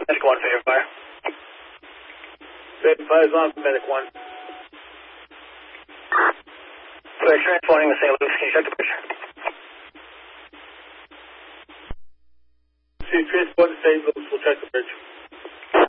Medic 1, favorite fire. Favorite fire's on for Medic 1. We're transporting the St. Louis. Can you check the bridge? See, transport to St. Louis. We'll check the bridge.